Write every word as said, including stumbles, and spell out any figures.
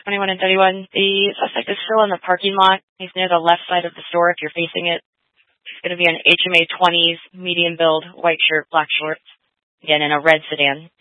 twenty-one and thirty-one. The suspect is still in the parking lot. He's near the left side of the store if you're facing it. He's going to be an H M A twenties, medium build, white shirt, black shorts. Again, in a red sedan.